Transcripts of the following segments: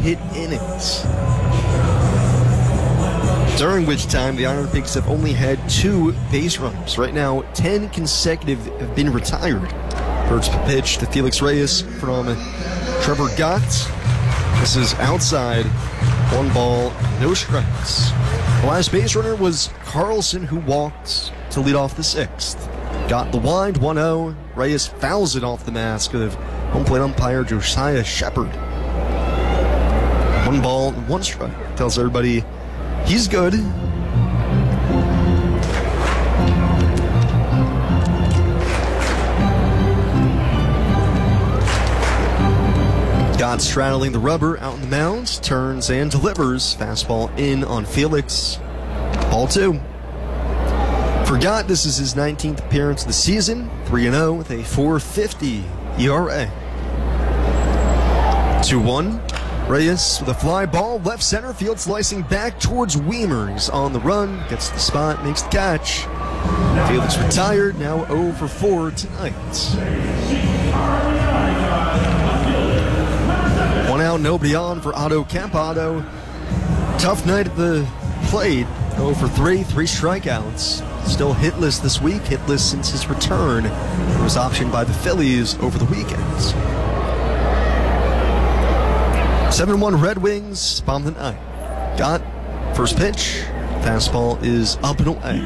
hit innings, during which time the Iron Pigs have only had 2 base runners. Right now, 10 consecutive have been retired. First pitch to Felix Reyes from Trevor Gott. This is outside. 1 ball, no strikes. The last base runner was Carlson, who walked to lead off the 6th. Got the wind, 1-0. Reyes fouls it off the mask of home plate umpire Josiah Shepard. 1 ball, 1 strike. Tells everybody he's good. Gott straddling the rubber out in the mound, turns and delivers. Fastball in on Felix. Ball 2. For Gott, this is his 19th appearance of the season. 3-0 with a .450 ERA. 2-1. Reyes with a fly ball, left center field, slicing back towards Weimer. He's on the run, gets to the spot, makes the catch. Felix retired, now 0 for 4 tonight. 1 out, nobody on for Otto Kemp. Otto, tough night at the plate. 0 for 3, 3 strikeouts. Still hitless this week, hitless since his return. He was optioned by the Phillies over the weekend. 7-1 Red Wings, bomb the night. Gott, first pitch. Fastball is up and away.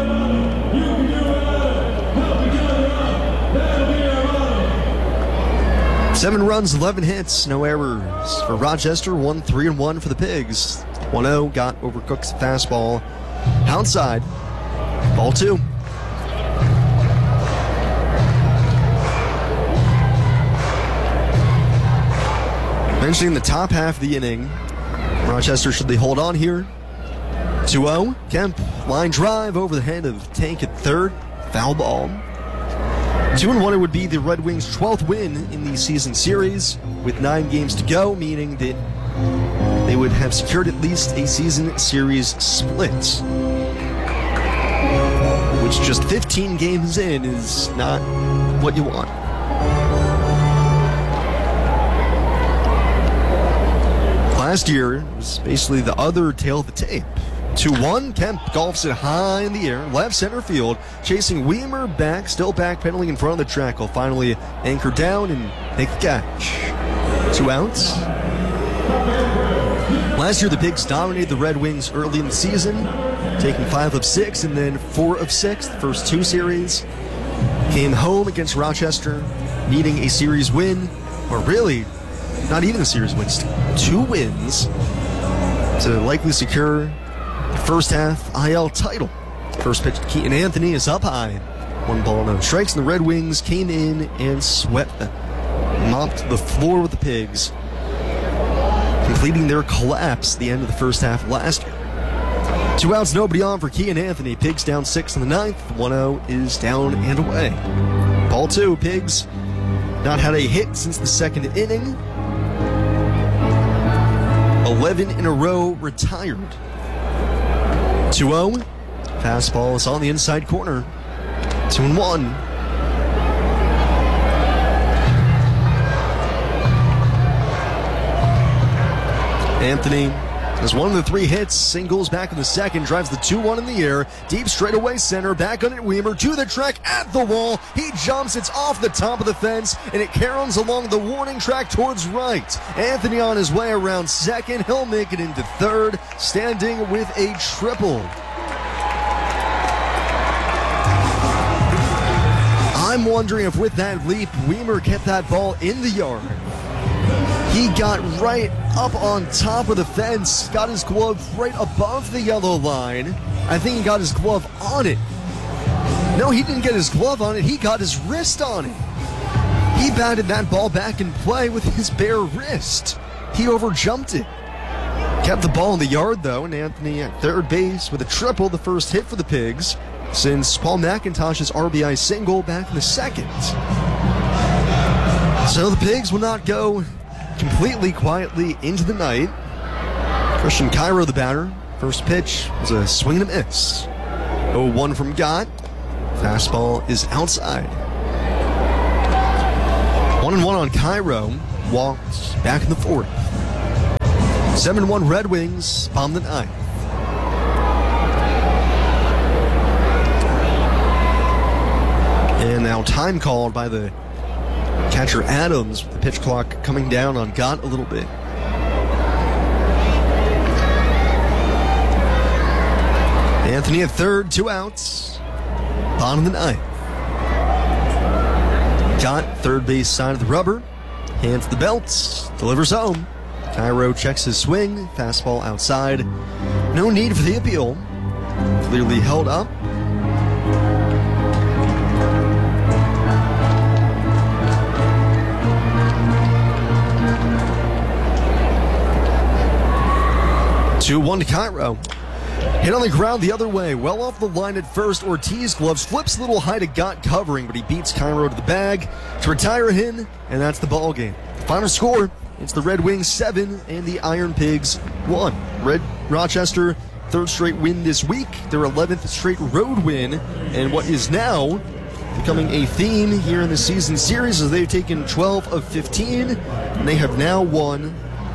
7 runs, 11 hits, no errors. For Rochester, 1-3-1 for the Pigs. 1-0, Gott overcooks the fastball. Outside, ball 2. Mentioning the top half of the inning, Rochester, should they hold on here? 2-0, Kemp, line drive over the head of Tank at third, foul ball. 2-1, it would be the Red Wings' 12th win in the season series, with 9 games to go, meaning that they would have secured at least a season series split, which just 15 games in is not what you want. Last year was basically the other tail of the tape. 2-1, Kemp golfs it high in the air, left center field, chasing Weimer back, still backpedaling in front of the track. He'll finally anchor down and make the catch. 2 outs. Last year, the Pigs dominated the Red Wings early in the season, taking 5 of 6 and then 4 of 6 the first 2 series. Came home against Rochester, needing a series win, or really, not even a series win, 2 wins to likely secure the first half IL title. First pitch to Keaton Anthony is up high. 1 ball, no strikes, and the Red Wings came in and swept them. Mopped the floor with the Pigs, completing their collapse at the end of the first half of last year. 2 outs, nobody on for Keaton Anthony. Pigs down 6 in the 9th. 1-0 is down and away. Ball 2, Pigs not had a hit since the 2nd inning. 11 in a row retired. 2-0. Fastball is on the inside corner. 2-1. Anthony has 1 of the 3 hits, singles back in the 2nd, drives the 2-1 in the air, deep straightaway center, back on it Weimer, to the track, at the wall, he jumps, it's off the top of the fence, and it caroms along the warning track towards right. Anthony on his way around 2nd, he'll make it into 3rd, standing with a triple. I'm wondering if with that leap, Weimer kept that ball in the yard. He got right up on top of the fence, got his glove right above the yellow line. I think he got his glove on it. No, he didn't get his glove on it, he got his wrist on it. He batted that ball back in play with his bare wrist. He overjumped it. Kept the ball in the yard, though, and Anthony at third base with a triple, the first hit for the Pigs since Paul McIntosh's RBI single back in the 2nd. So the Pigs will not go completely quietly into the night. Christian Cairo, the batter. First pitch was a swing and a miss. 0-1 from Gott. Fastball is outside. 1-1 on Cairo. Walked back in the 4th. 7-1 Red Wings, bottom of the ninth. And now time called by the catcher Adams, with the pitch clock coming down on Gott a little bit. Anthony at third, 2 outs. Bottom of the ninth. Gott, third base side of the rubber. Hands the belt, delivers home. Cairo checks his swing, fastball outside. No need for the appeal. Clearly held up. Two, 1 to Cairo. Hit on the ground the other way, well off the line at first. Ortiz gloves, flips a little high to Gott covering, but he beats Cairo to the bag to retire him, and that's the ball game. Final score, it's the Red Wings 7 and the Iron Pigs 1. Red Rochester, third straight win this week, their 11th straight road win, and what is now becoming a theme here in the season series as they've taken 12 of 15, and they have now won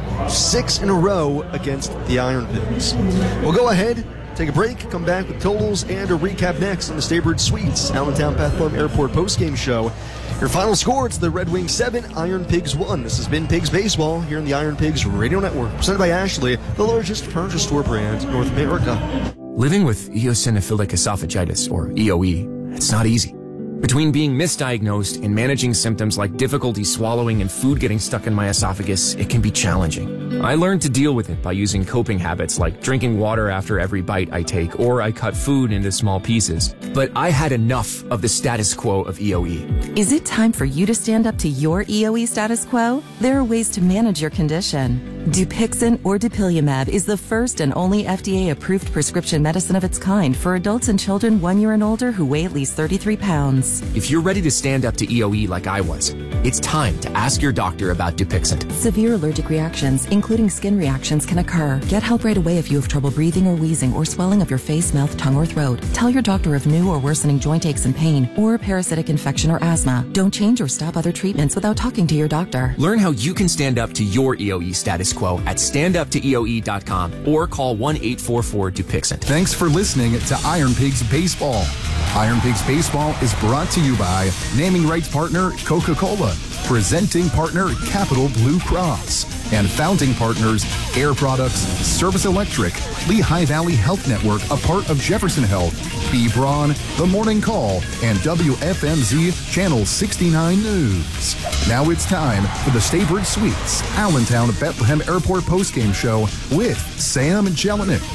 6 in a row against the Iron Pigs. We'll go ahead, take a break, come back with totals and a recap next on the Staybridge Suites Allentown Bethlehem Airport postgame show. Your final score, it's the Red Wings 7, Iron Pigs 1. This has been Pigs Baseball here on the Iron Pigs Radio Network, presented by Ashley, the largest furniture store brand in North America. Living with eosinophilic esophagitis, or EOE, it's not easy. Between being misdiagnosed and managing symptoms like difficulty swallowing and food getting stuck in my esophagus, it can be challenging. I learned to deal with it by using coping habits like drinking water after every bite I take, or I cut food into small pieces. But I had enough of the status quo of EOE. Is it time for you to stand up to your EOE status quo? There are ways to manage your condition. Dupixent or dupilumab is the first and only FDA-approved prescription medicine of its kind for adults and children 1 year and older who weigh at least 33 pounds. If you're ready to stand up to EOE like I was, it's time to ask your doctor about Dupixent. Severe allergic reactions, including skin reactions, can occur. Get help right away if you have trouble breathing or wheezing or swelling of your face, mouth, tongue, or throat. Tell your doctor of new or worsening joint aches and pain or parasitic infection or asthma. Don't change or stop other treatments without talking to your doctor. Learn how you can stand up to your EOE status quo at standuptoeoe.com or call 1-844-DUPIXENT. Thanks for listening to Iron Pigs Baseball. Iron Pigs Baseball is brought to you by naming rights partner Coca-Cola, presenting partner Capital Blue Cross, and founding partners Air Products, Service Electric, Lehigh Valley Health Network, a part of Jefferson Health, B. Braun, The Morning Call, and WFMZ Channel 69 News. Now it's time for the Staybridge Suites Allentown Bethlehem Airport postgame show with Sam Jelinek.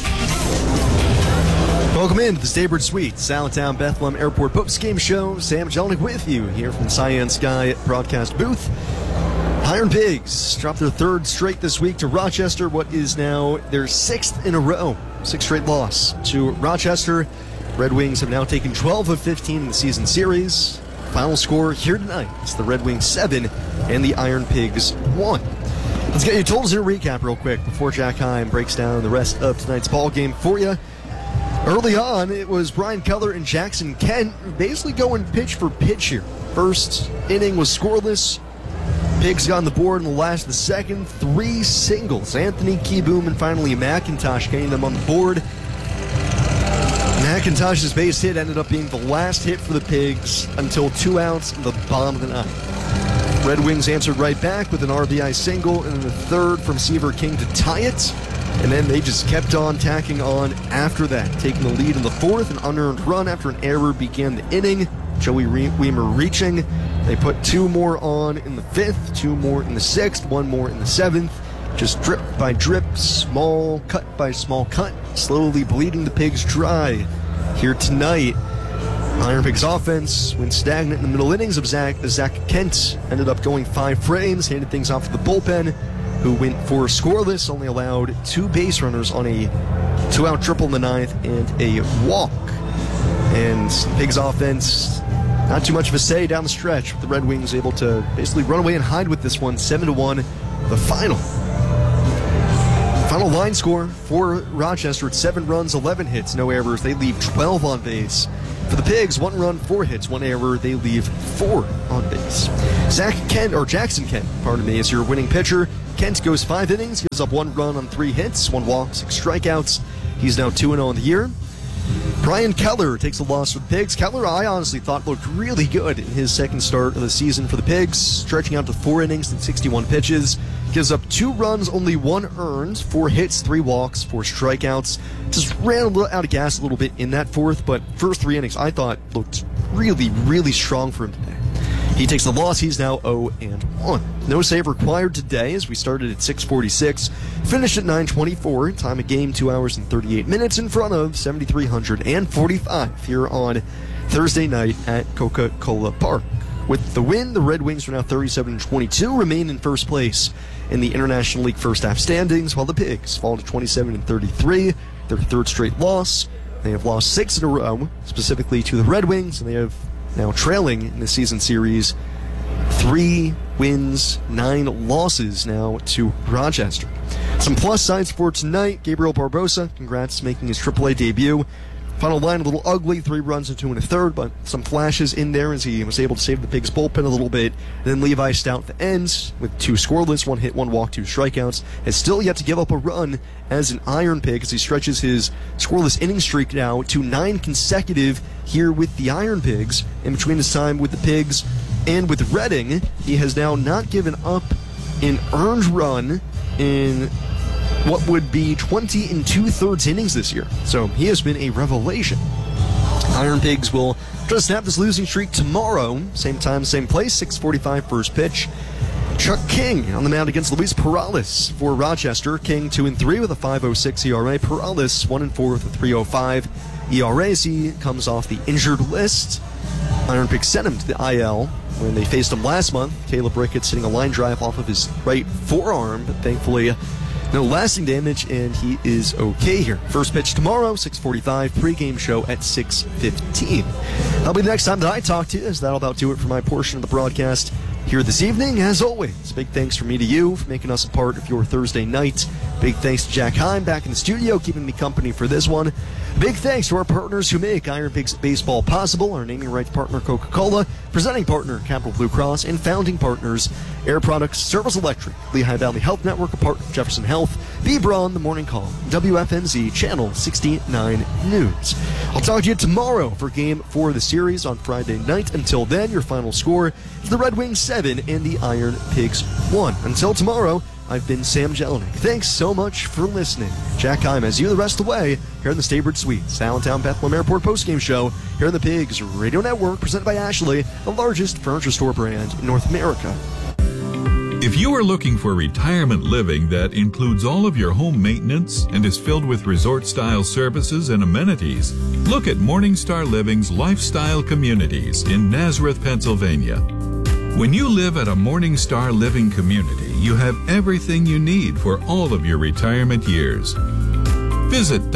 Welcome in to the Staybridge Suites, Allentown Bethlehem Airport postgame show. Sam Jelinek with you here from the Cyan Sky broadcast booth. Iron Pigs dropped their third straight this week to Rochester, what is now their 6th in a row. 6th straight loss to Rochester. Red Wings have now taken 12 of 15 in the season series. Final score here tonight, it's the Red Wings 7 and the Iron Pigs 1. Let's get your totals in a recap real quick before Jack Heim breaks down the rest of tonight's ball game for you. Early on, it was Brian Keller and Jackson Kent basically going pitch for pitch here. First inning was scoreless. Pigs got on the board in the last of the second. 3 singles. Anthony, Keyboom, and finally McIntosh getting them on the board. McIntosh's base hit ended up being the last hit for the Pigs until 2 outs in the bottom of the ninth. Red Wings answered right back with an RBI single and then the third from Seaver King to tie it. And then they just kept on tacking on after that, taking the lead in the fourth. An unearned run after an error began the inning. Joey Weimer reaching. They put 2 more on in the 5th, 2 more in the 6th, 1 more in the 7th. Just drip by drip, small cut by small cut, slowly bleeding the Pigs dry. Here tonight, Iron Pigs offense went stagnant in the middle innings of Zach Kent. Ended up going 5 frames, handed things off to the bullpen, who went for scoreless, only allowed 2 base runners on a 2-out triple in the 9th and a walk. And Pigs offense, not too much of a say down the stretch, with the Red Wings able to basically run away and hide with this one, 7-1, the final. Final line score for Rochester at 7 runs, 11 hits, no errors. They leave 12 on base. For the Pigs, 1 run, 4 hits, 1 error. They leave 4 on base. Jackson Kent, is your winning pitcher. Kent goes 5 innings, gives up 1 run on 3 hits, 1 walk, 6 strikeouts. He's now 2-0 on the year. Brian Keller takes a loss for the Pigs. Keller, I honestly thought looked really good in his second start of the season for the Pigs, stretching out to 4 innings and 61 pitches. Gives up 2 runs, only 1 earned, 4 hits, 3 walks, 4 strikeouts. Just ran a little out of gas a little bit in that 4th, but first 3 innings I thought looked really, really strong for him today. He takes the loss. He's now 0-1. No save required today as we started at 6:46, finished at 9:24. Time of game 2 hours and 38 minutes in front of 7,345 here on Thursday night at Coca-Cola Park. With the win, the Red Wings are now 37-22, remain in first place in the International League first half standings, while the Pigs fall to 27-33, their 3rd straight loss. They have lost 6 in a row, specifically to the Red Wings, and they have now trailing in the season series 3 wins, 9 losses now to Rochester. Some plus sides for tonight. Gabriel Barbosa, congrats, making his AAA debut. Final line a little ugly, 3 runs and 2 1/3, but some flashes in there as he was able to save the Pigs bullpen a little bit. And then Levi Stout at the ends with 2 scoreless, 1 hit, 1 walk, 2 strikeouts. Has still yet to give up a run as an Iron Pig as he stretches his scoreless inning streak now to 9 consecutive here with the Iron Pigs. In between his time with the Pigs and with Reading, he has now not given up an earned run in what would be 20 2/3 innings this year. So he has been a revelation. Iron Pigs will try to snap this losing streak tomorrow. Same time, same place, 6:45 first pitch. Chuck King on the mound against Luis Perales for Rochester. King 2-3 with a 5.06 ERA. Perales 1-4 with a 3.05 ERA as he comes off the injured list. Iron Pigs sent him to the IL when they faced him last month. Caleb Ricketts hitting a line drive off of his right forearm, but thankfully no lasting damage, and he is okay here. First pitch tomorrow, 6:45, pregame show at 6:15. That'll be the next time that I talk to you, as that'll about do it for my portion of the broadcast here this evening. As always, big thanks from me to you for making us a part of your Thursday night. Big thanks to Jack Heim back in the studio, keeping me company for this one. Big thanks to our partners who make Iron Pigs Baseball possible, our naming rights partner Coca-Cola, presenting partner Capital Blue Cross, and founding partners Air Products, Service Electric, Lehigh Valley Health Network, a part of Jefferson Health, B. Braun, The Morning Call, WFNZ, Channel 69 News. I'll talk to you tomorrow for Game 4 of the series on Friday night. Until then, your final score is the Red Wings 7 and the Iron Pigs 1. Until tomorrow, I've been Sam Jelinek. Thanks so much for listening. Jack Heim has you the rest of the way here in the Staybridge Suites, Allentown Bethlehem Airport postgame show here on the Pigs Radio Network, presented by Ashley, the largest furniture store brand in North America. If you are looking for retirement living that includes all of your home maintenance and is filled with resort-style services and amenities, look at Morningstar Living's Lifestyle Communities in Nazareth, Pennsylvania. When you live at a Morningstar Living community, you have everything you need for all of your retirement years. Visit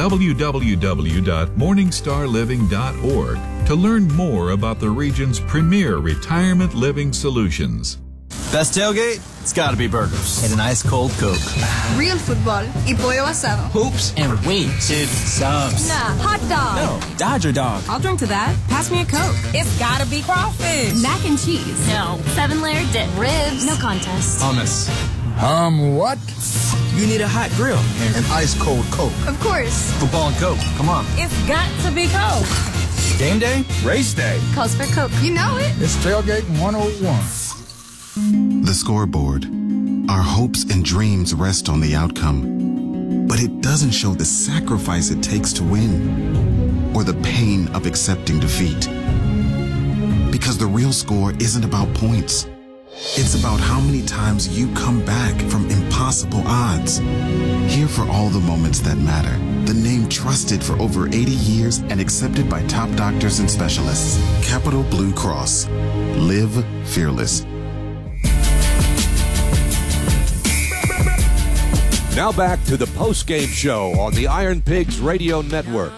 www.morningstarliving.org to learn more about the region's premier retirement living solutions. Best tailgate? It's gotta be burgers. And an ice cold Coke. Real football y pollo asado. Hoops and wings. Dude, subs. Nah, hot dog. No, Dodger dog. I'll drink to that. Pass me a Coke. It's gotta be crawfish. Mac and cheese. No. 7-layer dip. Ribs. No contest. Hummus. What? You need a hot grill. And an ice cold Coke. Of course. Football and Coke. Come on. It's got to be Coke. Game day? Race day. Calls for Coke. You know it. It's Tailgate 101. The scoreboard. Our hopes and dreams rest on the outcome, but it doesn't show the sacrifice it takes to win or the pain of accepting defeat. Because the real score isn't about points. It's about how many times you come back from impossible odds. Here for all the moments that matter. The name trusted for over 80 years and accepted by top doctors and specialists. Capital Blue Cross. Live fearless. Now back to the post-game show on the Iron Pigs Radio Network.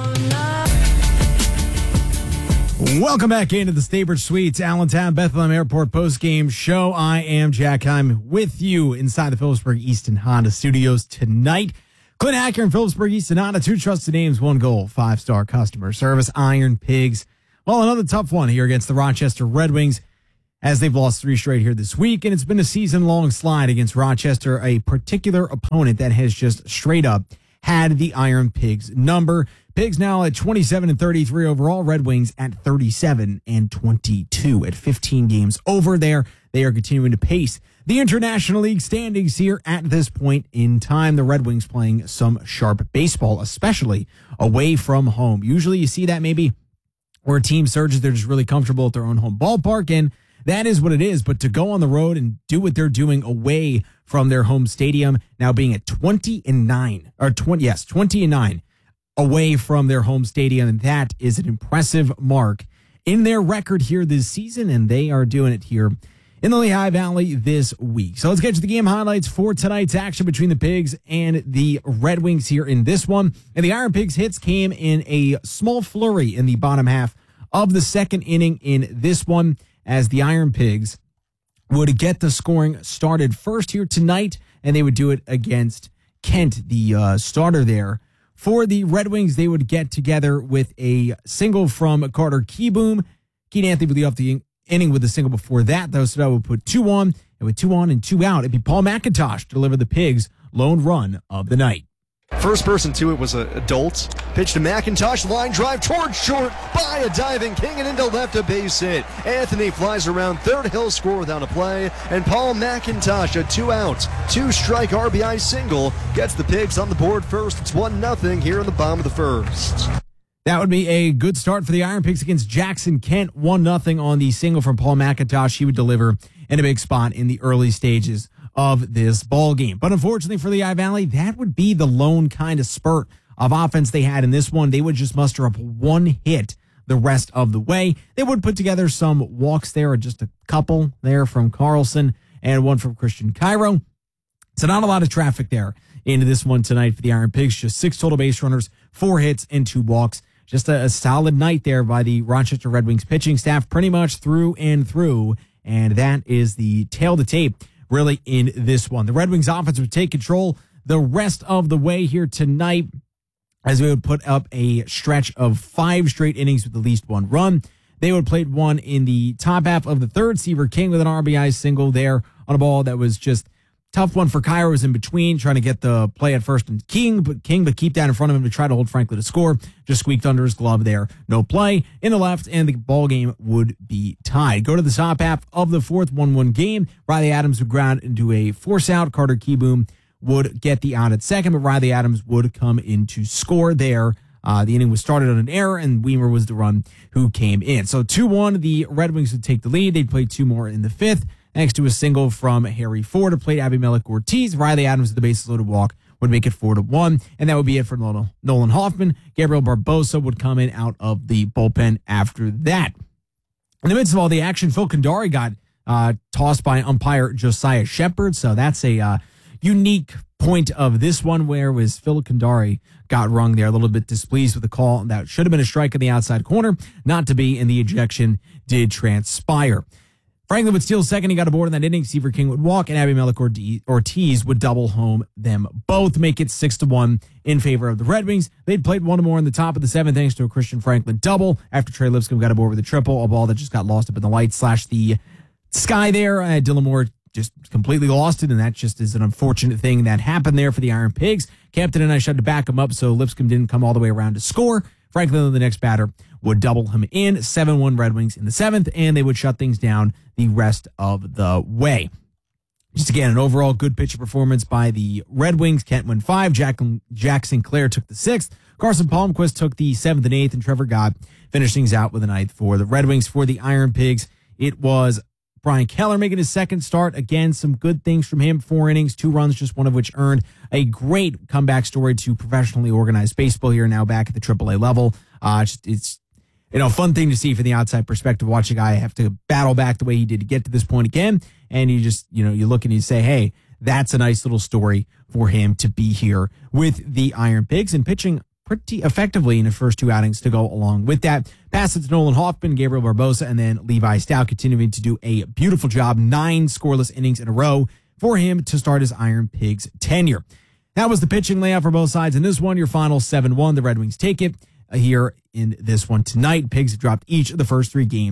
Welcome back into the Staybridge Suites, Allentown Bethlehem Airport post-game show. I am Jack Heim with you inside the Phillipsburg Easton Honda Studios tonight. Clint Hacker and Phillipsburg Easton Honda, 2 trusted names, 1 goal, 5-star customer service. Iron Pigs, well, another tough one here against the Rochester Red Wings. as they've lost 3 straight here this week, and it's been a season-long slide against Rochester, a particular opponent that has just straight up had the Iron Pigs number. Pigs now at 27-33 overall, Red Wings at 37-22 at 15 games over there. They are continuing to pace the International League standings here at this point in time. The Red Wings playing some sharp baseball, especially away from home. Usually you see that maybe where a team surges, they're just really comfortable at their own home ballpark, and that is what it is. But to go on the road and do what they're doing away from their home stadium, now being at 20-9 away from their home stadium, and that is an impressive mark in their record here this season, and they are doing it here in the Lehigh Valley this week. So let's get to the game highlights for tonight's action between the Pigs and the Red Wings here in this one. And the Iron Pigs hits came in a small flurry in the bottom half of the second inning in this one, as the Iron Pigs would get the scoring started first here tonight, and they would do it against Kent, the starter there. For the Red Wings, they would get together with a single from Carter Kieboom. Keaton Anthony would lead off the inning with a single before that, though, so that would put 2 on. And with 2 on and 2 out, it'd be Paul McIntosh to deliver the Pigs' lone run of the night. First person to it was a Dolt. Pitch to McIntosh, line drive towards short by a diving King and into left, a base hit. Anthony flies around third, he'll score without a play, and Paul McIntosh, a 2-out, 2-strike RBI single, gets the Pigs on the board first. It's 1-0 here in the bottom of the first. That would be a good start for the Iron Pigs against Jackson Kent. 1-0 on the single from Paul McIntosh. He would deliver in a big spot in the early stages of this ball game. But unfortunately for the Lehigh Valley, that would be the lone kind of spurt of offense they had in this one. They would just muster up 1 hit the rest of the way. They would put together some walks there, or just a couple there from Carlson and 1 from Christian Cairo. So not a lot of traffic there into this one tonight for the Iron Pigs. Just 6 total base runners, 4 hits, and 2 walks. Just a solid night there by the Rochester Red Wings pitching staff, pretty much through and through. And that is the tail to tape, really, in this one. The Red Wings offense would take control the rest of the way here tonight, as we would put up a stretch of 5 straight innings with at least 1 run. They would play 1 in the top half of the third. Seaver King with an RBI single there on a ball that was just tough one for Cairo, was in between, trying to get the play at first, and King but keep that in front of him to try to hold Franklin to score. Just squeaked under his glove there. No play in the left, and the ball game would be tied. Go to the top half of the fourth, 1-1 game. Riley Adams would ground into a force out. Carter Kieboom would get the out at second, but Riley Adams would come in to score there. The inning was started on an error, and Weimer was the run who came in. So 2-1, the Red Wings would take the lead. They'd play 2 more in the fifth, thanks to a single from Harry Ford, who played Abimelech Ortiz. Riley Adams, the bases loaded walk, would make it 4-1, and that would be it for Nolan Hoffman. Gabriel Barbosa would come in out of the bullpen after that. In the midst of all the action, Phil Kandari got tossed by umpire Josiah Shepard, so that's a unique point of this one, where was Phil Kandari got rung there, a little bit displeased with the call. That should have been a strike in the outside corner, not to be, and the ejection did transpire. Franklin would steal second. He got aboard in that inning. Seaver King would walk, and Abimelech Ortiz would double home them both, make it 6-1 in favor of the Red Wings. They'd played 1 more in the top of the seventh, thanks to a Christian Franklin double after Trey Lipscomb got aboard with a triple, a ball that just got lost up in the lights / the sky there. Dylan Moore just completely lost it, and that just is an unfortunate thing that happened there for the Iron Pigs. Captain and I tried to back him up, so Lipscomb didn't come all the way around to score. Franklin, the next batter, would double him in. 7-1 Red Wings in the seventh, and they would shut things down the rest of the way. Just again, an overall good pitcher performance by the Red Wings. Kent went 5. Jack Sinclair took the 6th. Carson Palmquist took the 7th and 8th, and Trevor Gott finished things out with a 9th for the Red Wings. For the Iron Pigs, it was Brian Keller making his second start. Again, some good things from him. 4 innings, 2 runs, just one of which earned. A great comeback story to professionally organized baseball here, now back at the AAA level. It's fun thing to see from the outside perspective, watch a guy have to battle back the way he did to get to this point again. And you just, you look and you say, hey, that's a nice little story for him to be here with the Iron Pigs and pitching pretty effectively in the first 2 outings to go along with that. Pass it to Nolan Hoffman, Gabriel Barbosa, and then Levi Stout continuing to do a beautiful job. 9 scoreless innings in a row for him to start his Iron Pigs tenure. That was the pitching layout for both sides. In this one, your final 7-1. The Red Wings take it here in this one tonight. Pigs have dropped each of the first 3 games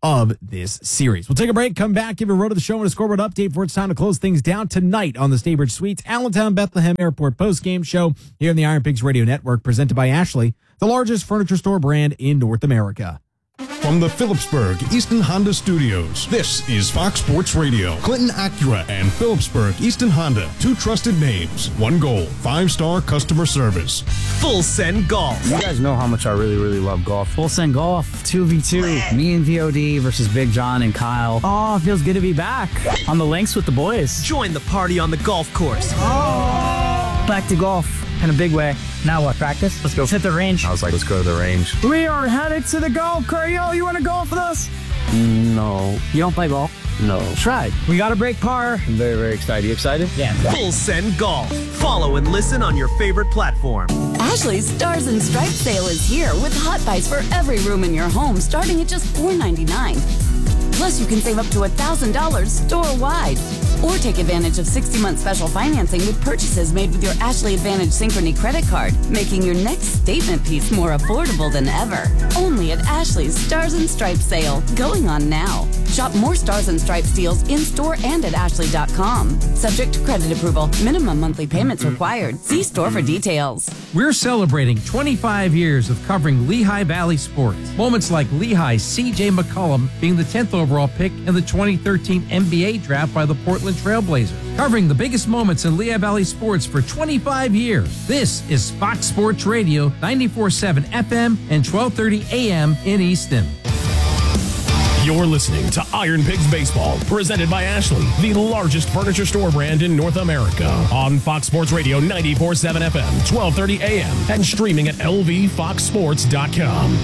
of this series. We'll take a break, come back, give a road to the show and a scoreboard update before it's time to close things down tonight on the Staybridge Suites Allentown Bethlehem Airport postgame show here in the Iron Pigs Radio Network, presented by Ashley, the largest furniture store brand in North America. From the Phillipsburg Easton Honda Studios, this is Fox Sports Radio. Clinton Acura and Phillipsburg Easton Honda, two trusted names, one goal, 5-star customer service. Full Send Golf. You guys know how much I really love golf. Full Send Golf, 2v2. Me and VOD versus Big John and Kyle. Oh, it feels good to be back on the links with the boys. Join the party on the golf course. Back to golf in a big way. Now what? Practice? Let's go hit the range. I was like, let's go to the range. We are headed to the golf course. Yo, you want to golf with us? No. You don't play golf? No. Try. We got to break par. I'm very excited. You excited? Yeah. Full Send Golf. Follow and listen on your favorite platform. Ashley's Stars and Stripes sale is here with hot buys for every room in your home starting at just $4.99. Plus, you can save up to $1,000 store-wide. Or take advantage of 60-month special financing with purchases made with your Ashley Advantage Synchrony credit card, making your next statement piece more affordable than ever. Only at Ashley's Stars and Stripes sale, going on now. Shop more Stars and Stripes deals in-store and at ashley.com. Subject to credit approval. Minimum monthly payments required. See store for details. We're celebrating 25 years of covering Lehigh Valley sports. Moments like Lehigh's C.J. McCollum being the 10th overall pick in the 2013 NBA draft by the Portland Trailblazers. Covering the biggest moments in Lehigh Valley sports for 25 years. This is Fox Sports Radio, 94.7 FM and 1230 AM in Easton. You're listening to Iron Pigs Baseball, presented by Ashley, the largest furniture store brand in North America. On Fox Sports Radio 94.7 FM, 1230 AM, and streaming at lvfoxsports.com.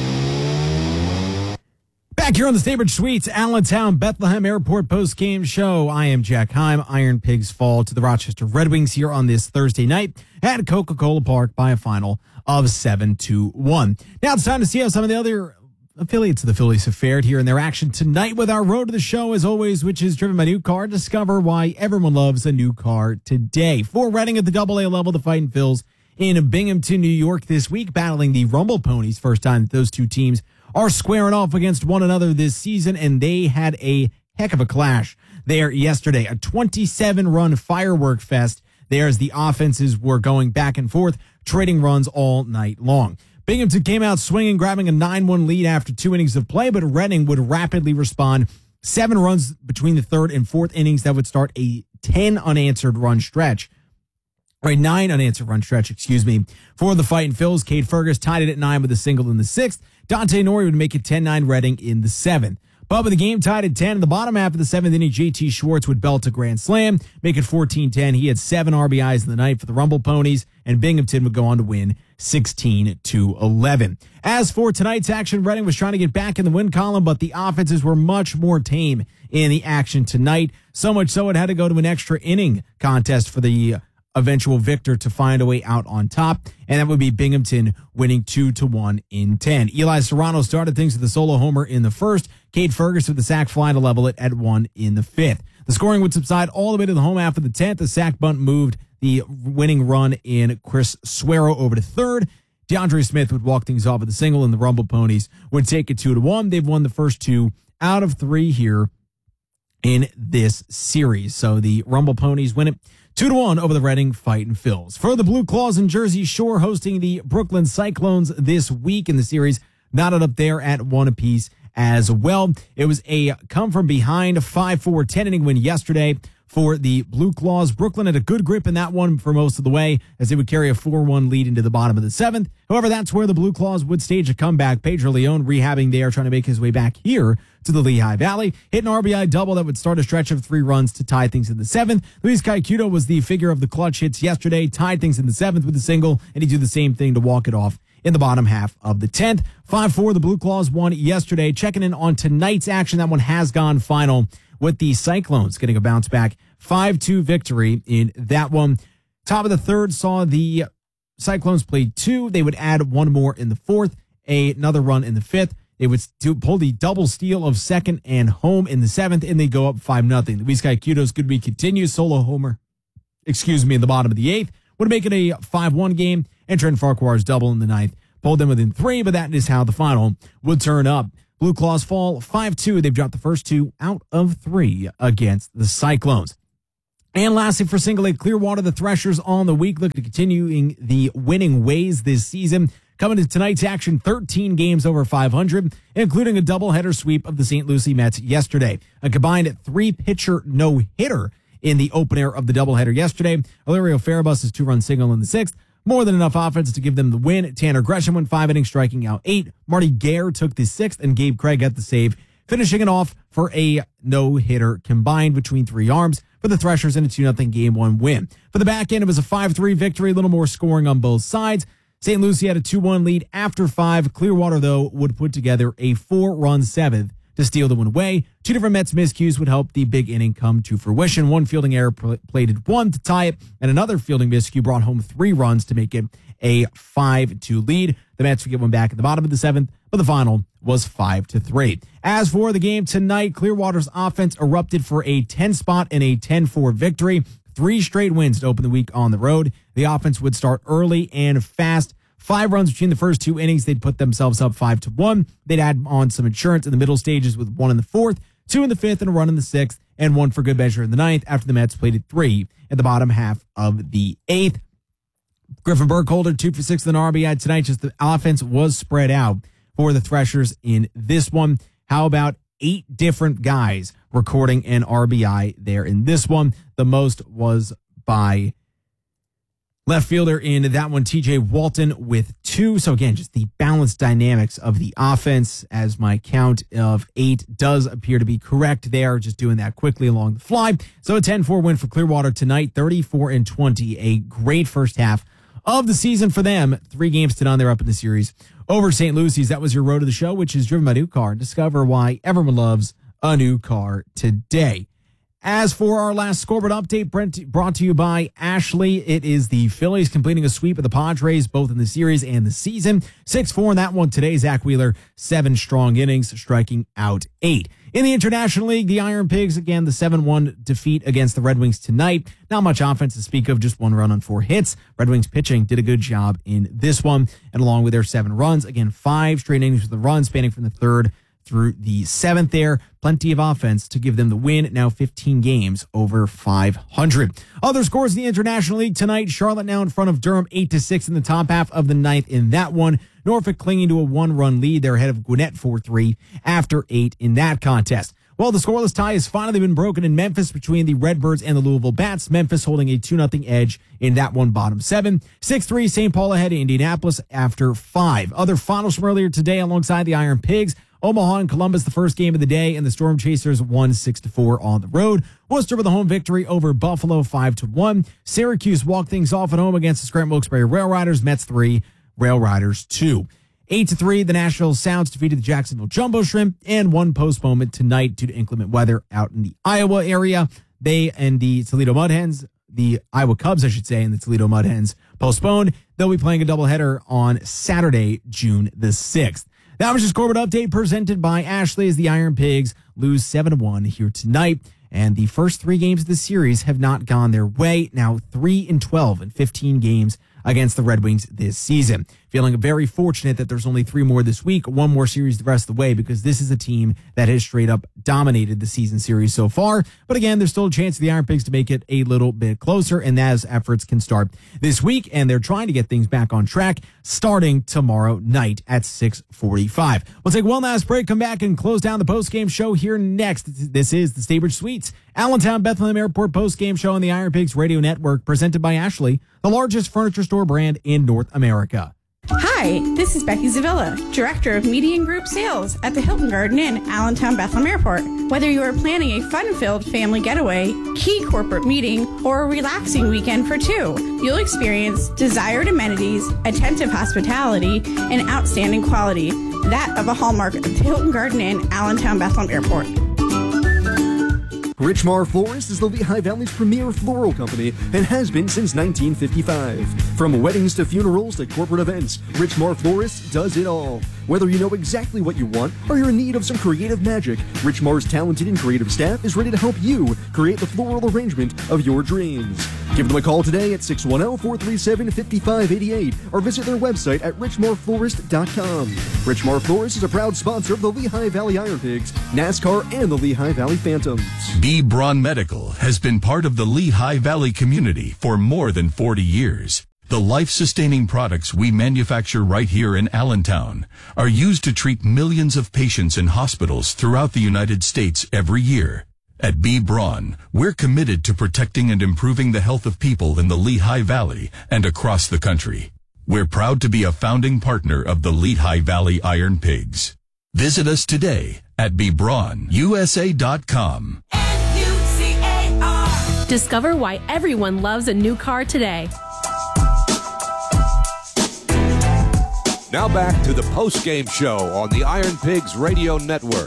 Back here on the Staybridge Suites, Allentown Bethlehem Airport post-game show. I am Jack Heim. Iron Pigs fall to the Rochester Red Wings here on this Thursday night at Coca-Cola Park by a final of 7-1. Now it's time to see how some of the other affiliates of the Phillies have fared here in their action tonight with our road to the show, as always, which is driven by New Car. Discover why everyone loves a new car today. For Reading at the AA level, the Fightin' Phils in Binghamton, New York this week, battling the Rumble Ponies. First time that those two teams are squaring off against one another this season, and they had a heck of a clash there yesterday. A 27-run firework fest there as the offenses were going back and forth, trading runs all night long. Binghamton came out swinging, grabbing a 9-1 lead after 2 innings of play, but Reading would rapidly respond. 7 runs between the third and fourth innings that would start a 9 unanswered run stretch, for the Fightin' Phils. Cade Fergus tied it at 9 with a single in the 6th. Dante Norrie would make it 10-9 Reading in the 7th. But with the game tied at 10 in the bottom half of the 7th inning, JT Schwartz would belt a grand slam, make it 14-10. He had 7 RBIs in the night for the Rumble Ponies, and Binghamton would go on to win 16-11. As for tonight's action, Reading was trying to get back in the win column, but the offenses were much more tame in the action tonight. So much so it had to go to an extra inning contest for the eventual victor to find a way out on top, and that would be Binghamton winning 2-1 in 10. Eli Serrano started things with a solo homer in the first. Cade Fergus with the sac fly to level it at 1 in the 5th. The scoring would subside all the way to the home half of the 10th. The sac bunt moved the winning run in Chris Suero over to third. DeAndre Smith would walk things off with a single, and the Rumble Ponies would take it 2-1. They've won the first 2 out of 3 here in this series. So the Rumble Ponies win it 2-1 over the Reading Fightin' Phils. For the Blue Claws in Jersey Shore hosting the Brooklyn Cyclones this week in the series, knotted up there at 1 apiece as well. It was a come-from-behind 5-4 10-inning win yesterday for the Blue Claws. Brooklyn had a good grip in that one for most of the way, as they would carry a 4-1 lead into the bottom of the 7th. However, that's where the Blue Claws would stage a comeback. Pedro Leon rehabbing there, trying to make his way back here to the Lehigh Valley. Hit an RBI double that would start a stretch of 3 runs to tie things in the 7th. Luis Caicedo was the figure of the clutch hits yesterday, tied things in the 7th with a single, and he'd do the same thing to walk it off in the bottom half of the 10th. 5-4, the Blue Claws won yesterday. Checking in on tonight's action, that one has gone final with the Cyclones getting a bounce back 5-2 victory in that one. Top of the 3rd saw the Cyclones play 2. They would add 1 more in the 4th, another run in the 5th. They would pull the double steal of 2nd and home in the 7th, and they go up 5-0. Luis Caicedo's good week continues. Solo homer, in the bottom of the 8th. Would make it a 5-1 game, and Trent Farquhar's double in the 9th pulled them within 3, but that is how the final would turn up. Blue Claws fall 5-2. They've dropped the first 2 out of 3 against the Cyclones. And lastly, for single A Clearwater, the Threshers on the week look to continuing the winning ways this season. Coming to tonight's action, 13 games over 500, including a doubleheader sweep of the St. Lucie Mets yesterday. A combined 3-pitcher no-hitter in the opener of the doubleheader yesterday. Ilario Farabus' 2-run single in the 6th. More than enough offense to give them the win. Tanner Gresham went 5 innings, striking out 8. Marty Gare took the 6th, and Gabe Craig got the save, finishing it off for a no-hitter combined between 3 arms for the Threshers in a 2-0 Game 1 win. For the back end, it was a 5-3 victory, a little more scoring on both sides. St. Lucie had a 2-1 lead after 5. Clearwater, though, would put together a 4-run 7th to steal the win away. 2 different Mets miscues would help the big inning come to fruition. One fielding error plated 1 to tie it, and another fielding miscue brought home 3 runs to make it a 5-2 lead. The Mets would get one back at the bottom of the 7th, but the final was 5-3. As for the game tonight, Clearwater's offense erupted for a 10-spot and a 10-4 victory. 3 straight wins to open the week on the road. The offense would start early and fast. 5 runs between the first 2 innings. They'd put themselves up 5-1. They'd add on some insurance in the middle stages with 1 in the 4th, 2 in the 5th, and a run in the 6th, and 1 for good measure in the 9th after the Mets plated 3 at the bottom half of the 8th. Griffin Burkholder, 2 for 6 with an RBI tonight. Just the offense was spread out for the Threshers in this one. How about 8 different guys recording an RBI there in this one? The most was by left fielder in that one, TJ Walton, with 2. So again, just the balanced dynamics of the offense, as my count of 8 does appear to be correct there. Just doing that quickly along the fly. So a 10-4 win for Clearwater tonight, 34-20. A great first half of the season for them. 3 games to none. They're up in the series over St. Lucie's. That was your road to the show, which is driven by a new car. Discover why everyone loves a new car today. As for our last scoreboard update, brought to you by Ashley, it is the Phillies completing a sweep of the Padres, both in the series and the season. 6-4 in that one today. Zach Wheeler, 7 strong innings, striking out 8. In the International League, the Iron Pigs, again, the 7-1 defeat against the Red Wings tonight. Not much offense to speak of, just 1 run on 4 hits. Red Wings pitching did a good job in this one, and along with their 7 runs, again, 5 straight innings with a run spanning from the 3rd through the 7th there. Plenty of offense to give them the win. Now 15 games over 500. Other scores in the International League tonight. Charlotte now in front of Durham 8-6 in the top half of the 9th in that one. Norfolk clinging to a 1-run lead. They're ahead of Gwinnett 4-3 after 8 in that contest. Well, the scoreless tie has finally been broken in Memphis between the Redbirds and the Louisville Bats. Memphis holding a 2-0 edge in that one, bottom 7. 6-3, St. Paul ahead of Indianapolis after 5. Other finals from earlier today alongside the Iron Pigs. Omaha and Columbus, the first game of the day, and the Storm Chasers won 6-4 on the road. Worcester with a home victory over Buffalo 5-1. Syracuse walked things off at home against the Scranton Wilkes-Barre Rail Riders. Mets 3, Rail Riders 2. 8-3, the Nashville Sounds defeated the Jacksonville Jumbo Shrimp, and 1 postponement tonight due to inclement weather out in the Iowa area. They and the Toledo Mud Hens, the Iowa Cubs, I should say, and the Toledo Mud Hens postponed. They'll be playing a doubleheader on Saturday, June the 6th. That was your scoreboard update presented by Ashley as the Iron Pigs lose 7-1 here tonight. And the first 3 games of the series have not gone their way. Now 3-12 in 15 games against the Red Wings this season. Feeling very fortunate that there's only 3 more this week, 1 more series the rest of the way, because this is a team that has straight up dominated the season series so far. But again, there's still a chance for the Iron Pigs to make it a little bit closer, and those efforts can start this week, and they're trying to get things back on track starting tomorrow night at 6:45. We'll take one last break, come back, and close down the post-game show here next. This is the Staybridge Suites Allentown Bethlehem Airport post-game show on the Iron Pigs Radio Network, presented by Ashley, the largest furniture store brand in North America. Hi, this is Becky Zavilla, Director of Media and Group Sales at the Hilton Garden Inn, Allentown Bethlehem Airport. Whether you are planning a fun-filled family getaway, key corporate meeting, or a relaxing weekend for 2, you'll experience desired amenities, attentive hospitality, and outstanding quality, that of a hallmark of the Hilton Garden Inn, Allentown Bethlehem Airport. Richmar Florist is the Lehigh Valley's premier floral company and has been since 1955. From weddings to funerals to corporate events, Richmar Florist does it all. Whether you know exactly what you want or you're in need of some creative magic, Richmar's talented and creative staff is ready to help you create the floral arrangement of your dreams. Give them a call today at 610-437-5588 or visit their website at richmarflorist.com. Richmar Florist is a proud sponsor of the Lehigh Valley Iron Pigs, NASCAR, and the Lehigh Valley Phantoms. B. Braun Medical has been part of the Lehigh Valley community for more than 40 years. The life-sustaining products we manufacture right here in Allentown are used to treat millions of patients in hospitals throughout the United States every year. At B. Braun, we're committed to protecting and improving the health of people in the Lehigh Valley and across the country. We're proud to be a founding partner of the Lehigh Valley Iron Pigs. Visit us today at bbraunusa.com. Discover why everyone loves a new car today. Now back to the post-game show on the Iron Pigs Radio Network.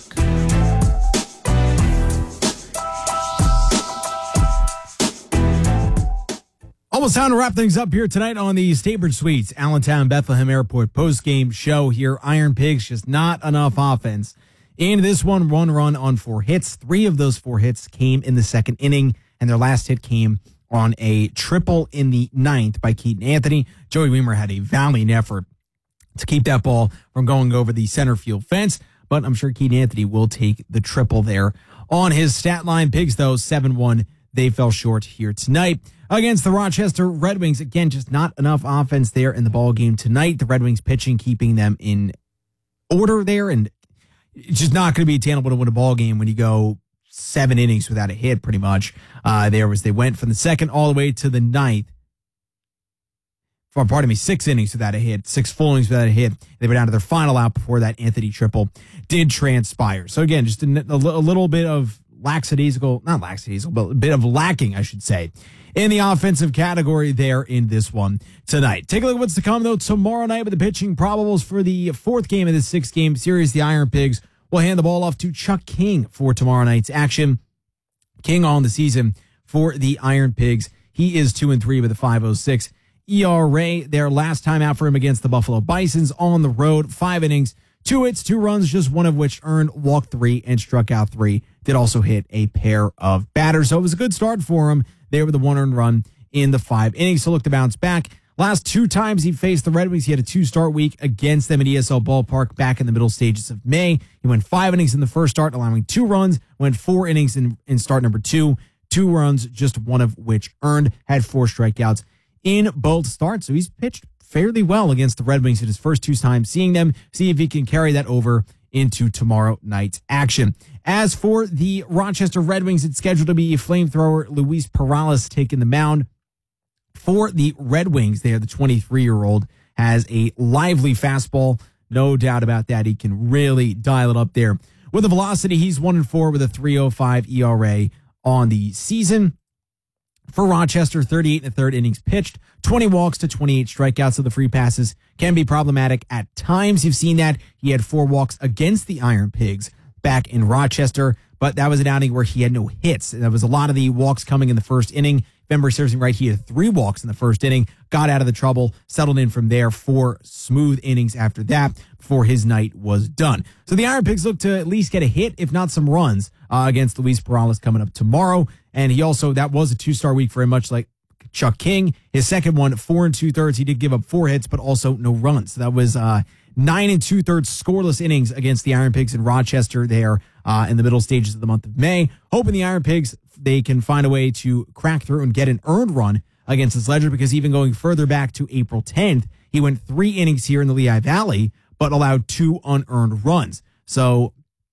Almost time to wrap things up here tonight on the Staybridge Suites, Allentown Bethlehem Airport post-game show here. Iron Pigs, just not enough offense. In this one run on 4 hits. 3 of those 4 hits came in the second inning, and their last hit came on a triple in the 9th by Keaton Anthony. Joey Weimer had a valiant effort to keep that ball from going over the center field fence, but I'm sure Keaton Anthony will take the triple there on his stat line. Pigs, though, 7-1. They fell short here tonight against the Rochester Red Wings. Again, just not enough offense there in the ball game tonight. The Red Wings pitching keeping them in order there, and it's just not going to be attainable to win a ball game when you go 7 innings without a hit, pretty much. They went from the second all the way to the 9th. 6 innings without a hit, 6 full innings without a hit. They were down to their final out before that Anthony triple did transpire. So again, just a little bit of not lackadaisical, but a bit of lacking, I should say, in the offensive category there in this one tonight. Take a look at what's to come, though, tomorrow night with the pitching probables for the 4th game of this 6-game series. The Iron Pigs will hand the ball off to Chuck King for tomorrow night's action. King on the season for the Iron Pigs. He is 2-3 with a 5.06 ERA. Their last time out for him against the Buffalo Bisons on the road, 5 innings, 2 hits, 2 runs, just one of which earned, walked 3 and struck out 3. Did also hit a pair of batters. So it was a good start for him there with a 1 earned run in the 5 innings. So look to bounce back. Last 2 times he faced the Red Wings, he had a 2-start week against them at ESL Ballpark back in the middle stages of May. He went 5 innings in the first start, allowing 2 runs, went 4 innings in start number 2, 2 runs, just one of which earned, had 4 strikeouts in both starts. So he's pitched fairly well against the Red Wings in his first 2 times seeing them. See if he can carry that over into tomorrow night's action. As for the Rochester Red Wings, it's scheduled to be flamethrower Luis Perales taking the mound. For the Red Wings, they are the 23-year-old, has a lively fastball. No doubt about that. He can really dial it up there. With the velocity, he's 1-4 with a 3.05 ERA on the season. For Rochester, 38 1/3 innings pitched, 20 walks to 28 strikeouts. So the free passes can be problematic at times. You've seen that. He had 4 walks against the Iron Pigs back in Rochester, but that was an outing where he had no hits. There was a lot of the walks coming in the first inning. If memory serves me right, he had 3 walks in the first inning, got out of the trouble, settled in from there, 4 smooth innings after that before his night was done. So the Iron Pigs look to at least get a hit, if not some runs, against Luis Perales coming up tomorrow. And he also, that was a 2-star week for him, much like Chuck King. His second one, 4 2/3. He did give up 4 hits, but also no runs. So that was 9 2/3 scoreless innings against the Iron Pigs in Rochester there in the middle stages of the month of May. Hoping the Iron Pigs, they can find a way to crack through and get an earned run against this Ledger, because even going further back to April 10th, he went 3 innings here in the Lehigh Valley, but allowed 2 unearned runs. So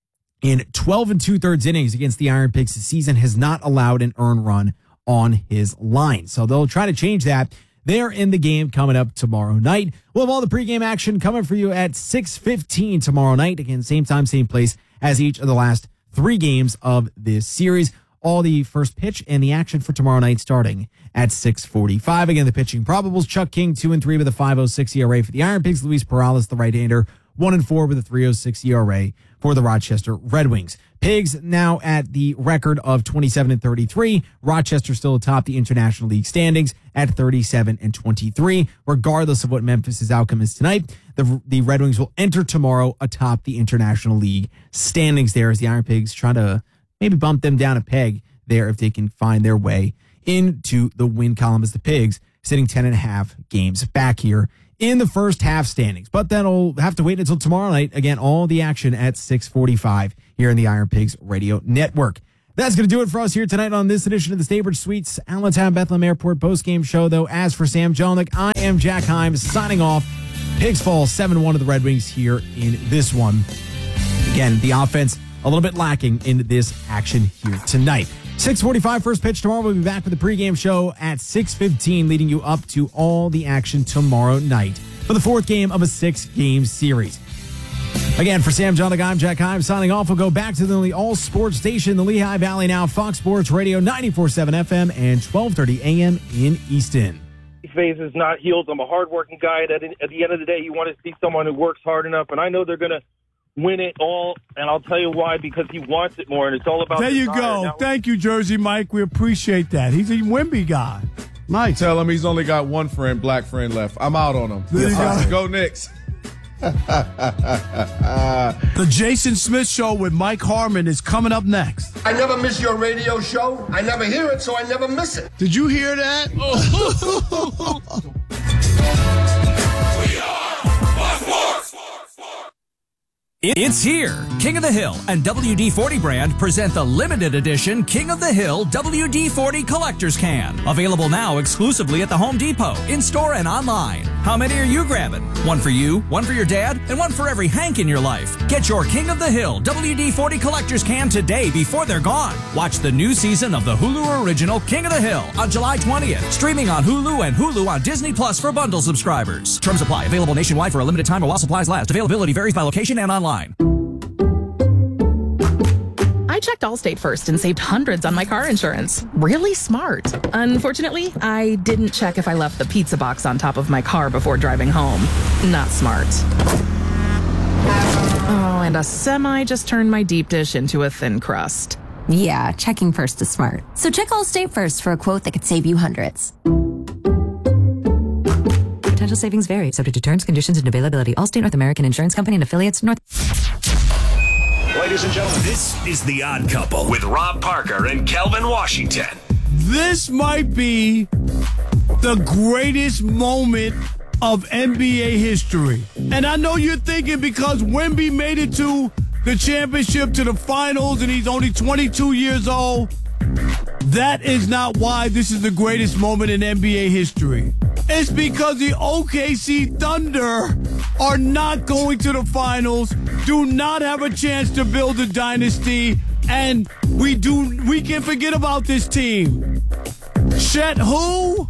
in 12 2/3 innings against the Iron Pigs this season, has not allowed an earned run on his line. So they'll try to change that. They're in the game coming up tomorrow night. We'll have all the pregame action coming for you at 6:15 tomorrow night. Again, same time, same place as each of the last 3 games of this series. All the first pitch and the action for tomorrow night starting at 6:45. Again, the pitching probables: Chuck King, 2-3 with a 5.06 ERA for the Iron Pigs. Luis Perales, the right-hander, 1-4 with a 3.06 ERA for the Rochester Red Wings. Pigs now at the record of 27-33. Rochester still atop the International League standings at 37-23. Regardless of what Memphis' outcome is tonight, the Red Wings will enter tomorrow atop the International League standings there as the Iron Pigs try to maybe bump them down a peg there if they can find their way into the win column as the Pigs sitting 10.5 games back here in the first half standings. But then we'll have to wait until tomorrow night. Again, all the action at 6:45 here in the Iron Pigs Radio Network. That's going to do it for us here tonight on this edition of the Staybridge Suites Allentown Bethlehem Airport postgame show, though. As for Sam Jelinek, I am Jack Himes signing off. Pigs fall 7-1 to the Red Wings here in this one. Again, the offense a little bit lacking in this action here tonight. 6:45 first pitch tomorrow. We'll be back with the pregame show at 6:15, leading you up to all the action tomorrow night for the fourth game of a 6-game series. Again, for Sam Jelinek, I'm Jack Himes signing off. We'll go back to the all-sports station, the Lehigh Valley Now, Fox Sports Radio, 94.7 FM and 12:30 AM in Easton. Phase is not healed. I'm a hardworking guy. At the end of the day, you want to see someone who works hard enough, and I know they're going to win it all, and I'll tell you why, because he wants it more, and it's all about There you desire. go. Now, Thank you, Jersey Mike. We appreciate that. He's a Wemby guy. Nice. Tell him he's only got one black friend left. I'm out on him. There you go. Go Knicks. The Jason Smith Show with Mike Harmon is coming up next. I never miss your radio show. I never hear it, so I never miss it. Did you hear that? It's here. King of the Hill and WD-40 brand present the limited edition King of the Hill WD-40 Collector's Can. Available now exclusively at the Home Depot, in-store and online. How many are you grabbing? One for you, one for your dad, and one for every Hank in your life. Get your King of the Hill WD-40 Collector's Can today before they're gone. Watch the new season of the Hulu original King of the Hill on July 20th. Streaming on Hulu and Hulu on Disney Plus for bundle subscribers. Terms apply. Available nationwide for a limited time or while supplies last. Availability varies by location and online. I checked Allstate first and saved hundreds on my car insurance. Really smart. Unfortunately, I didn't check if I left the pizza box on top of my car before driving home. Not smart. Oh, and a semi just turned my deep dish into a thin crust. Yeah, checking first is smart. So check Allstate first for a quote that could save you hundreds. Potential savings vary, subject to terms, conditions, and availability. Allstate North American Insurance Company and affiliates. Ladies and gentlemen, this is The Odd Couple with Rob Parker and Kelvin Washington. This might be the greatest moment of NBA history. And I know you're thinking because Wemby made it to the championship, to the finals, and he's only 22 years old. That is not why this is the greatest moment in NBA history. It's because the OKC Thunder are not going to the finals, do not have a chance to build a dynasty, and we can forget about this team. Shet who?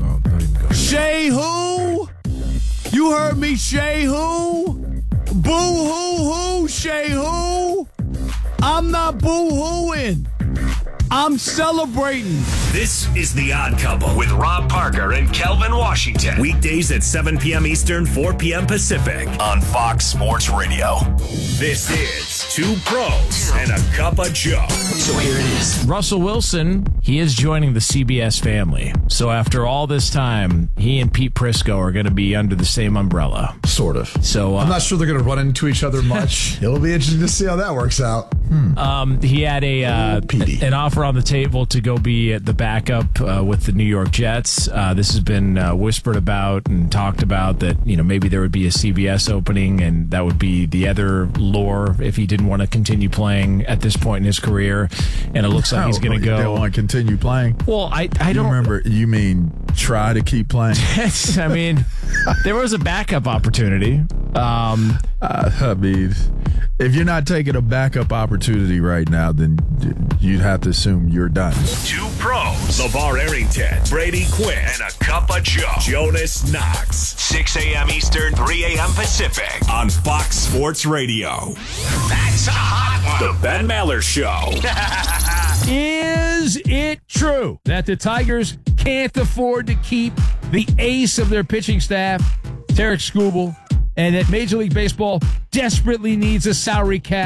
Shea who? You heard me, Shea who? Boo hoo, Shea who? I'm not boo hooing. I'm celebrating. This is The Odd Couple with Rob Parker and Kelvin Washington. Weekdays at 7 p.m. Eastern, 4 p.m. Pacific on Fox Sports Radio. This is Two Pros and a Cup of Joe. So here it is. Russell Wilson, he is joining the CBS family. So after all this time, he and Pete Prisco are going to be under the same umbrella. Sort of. So I'm not sure they're going to run into each other much. It'll be interesting to see how that works out. He had an offer on the table to go be at the backup with the New York Jets. This has been whispered about and talked about that, maybe there would be a CBS opening, and that would be the other lure if he didn't want to continue playing at this point in his career. And it looks like he's going to go. They want to continue playing. Well, I don't remember. You mean try to keep playing? I mean, there was a backup opportunity. I mean, if you're not taking a backup opportunity right now, then you'd have to assume you're done. Two Pros, LeVar Arrington, Brady Quinn, and a Cup of Joe, Jonas Knox. 6 a.m. Eastern, 3 a.m. Pacific on Fox Sports Radio. That's a hot one. The Ben Maller Show. Is it true that the Tigers can't afford to keep the ace of their pitching staff, Tarek Skubal, and that Major League Baseball desperately needs a salary cap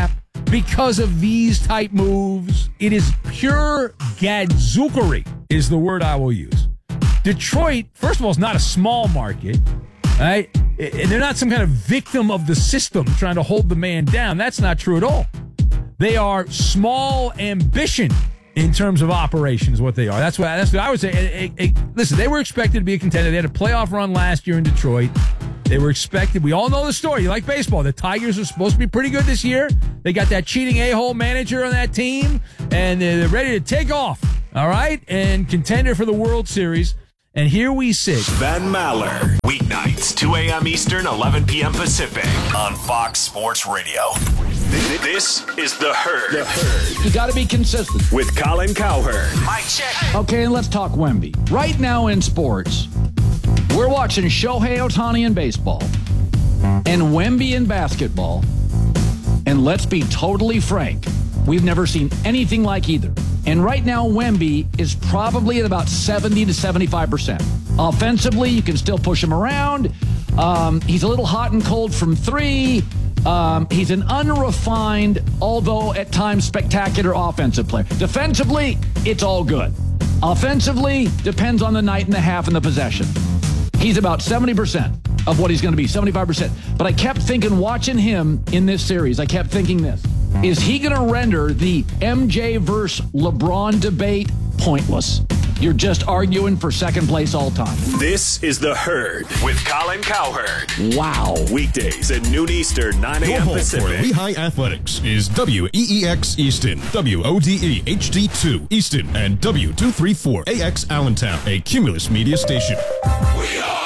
because of these type moves. It is pure gadzookery is the word I will use. Detroit, first of all, is not a small market, right? And they're not some kind of victim of the system trying to hold the man down. That's not true at all. They are small ambition in terms of operation is what they are. That's what I would say. Listen, they were expected to be a contender. They had a playoff run last year in Detroit. They were expected. We all know the story. You like baseball. The Tigers are supposed to be pretty good this year. They got that cheating a-hole manager on that team, and they're ready to take off, all right, and contender for the World Series. And here we sit. Van Maller. Weeknights, 2 a.m. Eastern, 11 p.m. Pacific on Fox Sports Radio. This is The Herd. The Herd. You got to be consistent. With Colin Cowherd. Mike check. Okay, let's talk Wemby. Right now in sports, we're watching Shohei Ohtani in baseball and Wemby in basketball. And let's be totally frank, we've never seen anything like either. And right now, Wemby is probably at about 70 to 75%. Offensively, you can still push him around. He's a little hot and cold from three. He's an unrefined, although at times spectacular offensive player. Defensively, it's all good. Offensively, depends on the night and the half and the possession. He's about 70% of what he's going to be, 75%. But I kept thinking, watching him in this series, I kept thinking this. Is he going to render the MJ versus LeBron debate pointless? You're just arguing for second place all time. This is The Herd with Colin Cowherd. Wow. Weekdays at noon Eastern, 9 a.m. Pacific. For Lehigh Athletics is WEEX Easton, WODE HD2 Easton, and W234AX Allentown, a Cumulus media station. We are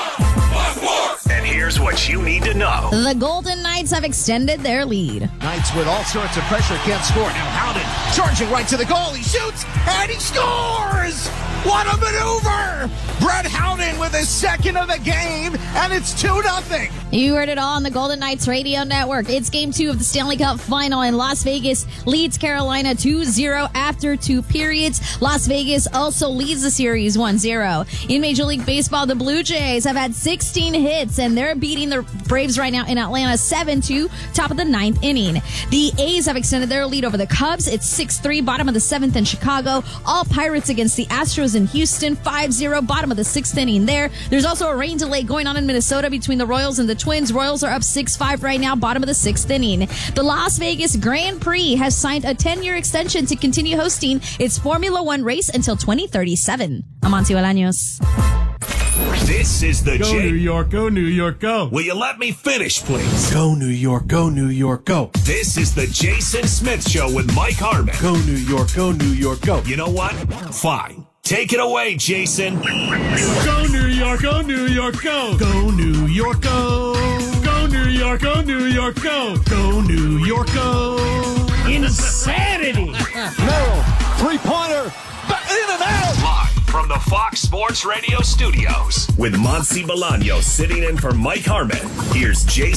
and here's what you need to know. The Golden Knights have extended their lead. Knights with all sorts of pressure can't score. Now Howden charging right to the goal. He shoots and he scores! What a maneuver! Brett Howden with his second of the game, and it's 2-0. You heard it all on the Golden Knights Radio Network. It's Game 2 of the Stanley Cup Final, and Las Vegas leads Carolina 2-0 after 2 periods. Las Vegas also leads the series 1-0. In Major League Baseball, the Blue Jays have had 16 hits, and they're beating the Braves right now in Atlanta 7-2, top of the 9th inning. The A's have extended their lead over the Cubs. It's 6-3, bottom of the 7th in Chicago. All Pirates against the Astros in Houston, 5-0, bottom of the 6th inning there. There's also a rain delay going on in Minnesota between the Royals and the Twins. Royals are up 6-5 right now, bottom of the 6th inning. The Las Vegas Grand Prix has signed a 10-year extension to continue hosting its Formula One race until 2037. Amancio Bolaños. This is the Go New York, go New York, go. Will you let me finish, please? Go New York, go New York, go. This is the Jason Smith Show with Mike Harmon. Go New York, go New York, go. You know what? Fine. Take it away, Jason. Go New York, go New York, go. Go New York, go. Go New York, go New York, go. Go New York, go. Insanity. Merrill, three-pointer, in and out. Live from the Fox Sports Radio studios with Monty Bolaños sitting in for Mike Harmon. Here's Jason.